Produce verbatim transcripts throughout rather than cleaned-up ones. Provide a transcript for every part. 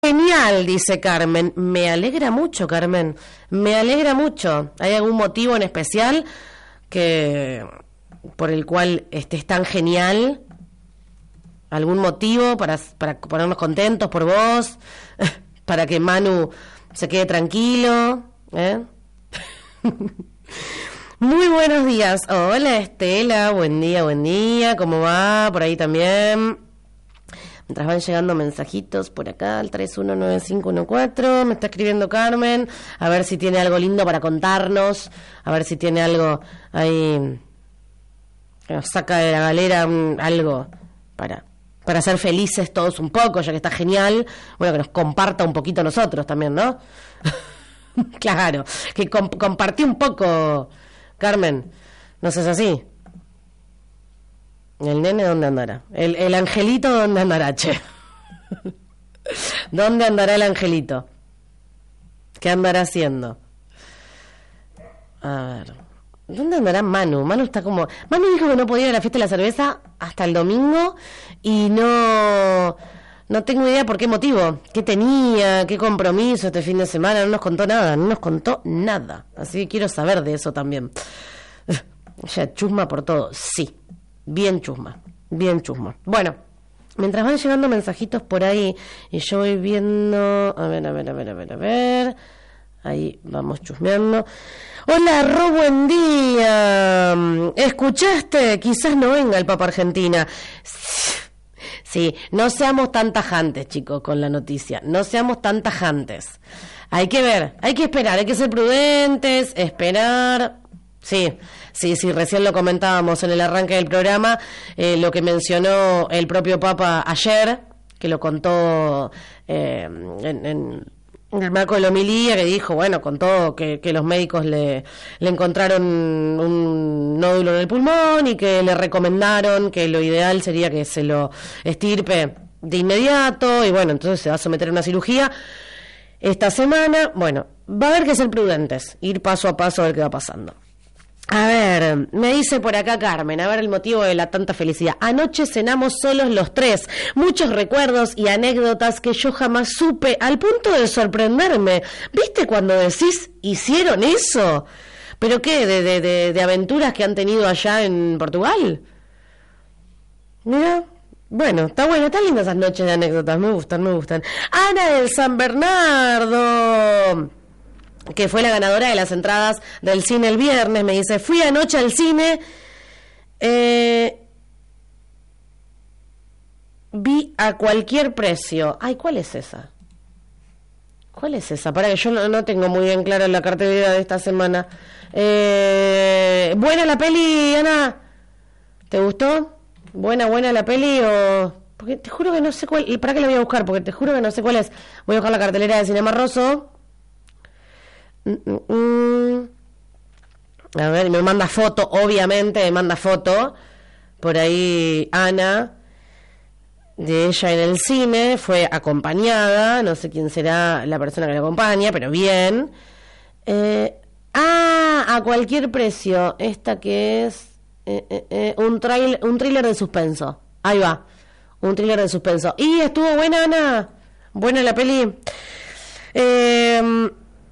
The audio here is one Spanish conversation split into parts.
Genial, dice Carmen. Me alegra mucho, Carmen. Me alegra mucho. ¿Hay algún motivo en especial que por el cual estés tan genial? ¿Algún motivo para, para ponernos contentos por vos? ¿Para que Manu se quede tranquilo? ¿Eh? Muy buenos días. Hola, Estela. Buen día, buen día. ¿Cómo va? Por ahí también. Mientras van llegando mensajitos por acá al tres uno nueve cinco uno cuatro, me está escribiendo Carmen, a ver si tiene algo lindo para contarnos, a ver si tiene algo ahí que nos saca de la galera, un, algo para, para ser felices todos un poco, ya que está genial, bueno, que nos comparta un poquito a nosotros también, ¿no? Claro, que comp- compartí un poco, Carmen, ¿no sé si es así? ¿El nene dónde andará? El, el angelito dónde andará, che. ¿Dónde andará el angelito? ¿Qué andará haciendo? A ver. ¿Dónde andará Manu? Manu está como... Manu dijo que no podía ir a la fiesta de la cerveza hasta el domingo y no... No tengo idea por qué motivo. ¿Qué tenía? ¿Qué compromiso este fin de semana? No nos contó nada. No nos contó nada. Así que quiero saber de eso también. Ya, chusma por todo. Sí. Bien chusma, bien chusma. Bueno, mientras van llegando mensajitos por ahí y yo voy viendo, a ver, a ver, a ver, a ver, a ver, ahí vamos chusmeando. Hola, Ro, buen día. ¿Escuchaste? Quizás no venga el Papa Argentina. Sí, no seamos tan tajantes, chicos, con la noticia. No seamos tan tajantes. Hay que ver, hay que esperar, hay que ser prudentes, esperar. Sí, sí, sí, recién lo comentábamos en el arranque del programa, eh, lo que mencionó el propio Papa ayer, que lo contó eh, en, en el marco de la homilía, que dijo, bueno, contó que, que los médicos le, le encontraron un nódulo en el pulmón y que le recomendaron que lo ideal sería que se lo estirpe de inmediato, y bueno, entonces se va a someter a una cirugía esta semana. Bueno, va a haber que ser prudentes, ir paso a paso a ver qué va pasando. A ver, me dice por acá Carmen, a ver el motivo de la tanta felicidad. Anoche cenamos solos los tres, muchos recuerdos y anécdotas que yo jamás supe, al punto de sorprenderme. ¿Viste cuando decís, hicieron eso? ¿Pero qué, de, de, de, de aventuras que han tenido allá en Portugal? Mira, bueno, está bueno, están lindas esas noches de anécdotas, me gustan, me gustan. Ana del San Bernardo, que fue la ganadora de las entradas del cine el viernes, me dice, fui anoche al cine, eh, vi a cualquier precio. Ay, ¿cuál es esa? ¿Cuál es esa? Para que yo no, no tengo muy bien clara la cartelera de esta semana. Eh, ¿Buena la peli, Ana? ¿Te gustó? ¿Buena, buena la peli o...? Porque te juro que no sé cuál... ¿Para qué la voy a buscar? Porque te juro que no sé cuál es. Voy a buscar la cartelera de Cinema Rosso. Mm, mm. A ver, me manda foto, obviamente me manda foto por ahí Ana de ella en el cine, fue acompañada, no sé quién será la persona que la acompaña, pero bien. Eh, ah, a cualquier precio, esta que es eh, eh, eh, un trail, un thriller de suspenso. Ahí va, un thriller de suspenso. Y estuvo buena, Ana, buena la peli. Eh,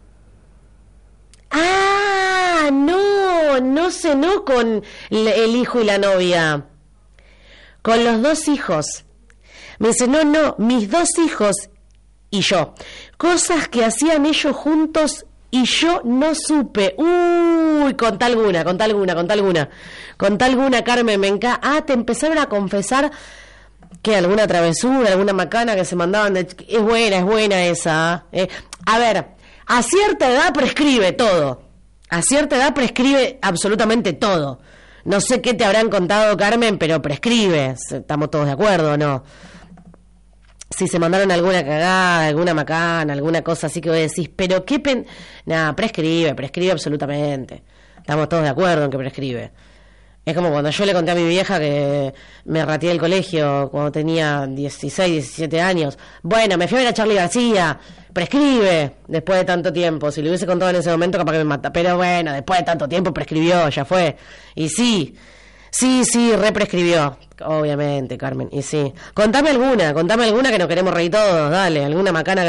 Ah, no, no cenó con el hijo y la novia, con los dos hijos. Me dice, no, no, mis dos hijos y yo. Cosas que hacían ellos juntos y yo no supe. Uy, contá alguna, contá alguna, contá alguna. Contá alguna, Carmen, me encanta. Ah, te empezaron a confesar que alguna travesura, alguna macana que se mandaban de... Es buena, es buena esa. Eh, a ver... A cierta edad prescribe todo. A cierta edad prescribe absolutamente todo. No sé qué te habrán contado, Carmen, pero prescribe. ¿Estamos todos de acuerdo o no? Si se mandaron alguna cagada, alguna macana, alguna cosa así que vos decís, pero qué pen... Nada, prescribe, prescribe absolutamente. Estamos todos de acuerdo en que prescribe. Es como cuando yo le conté a mi vieja que me rateé del colegio cuando tenía dieciséis, diecisiete años. Bueno, me fui a ver a Charly García. Prescribe después de tanto tiempo. Si le hubiese contado en ese momento, capaz que me mata. Pero bueno, después de tanto tiempo prescribió, ya fue. Y sí, Sí, sí, represcribió, obviamente, Carmen, y sí. Contame alguna, contame alguna que nos queremos reír todos, dale, alguna macana que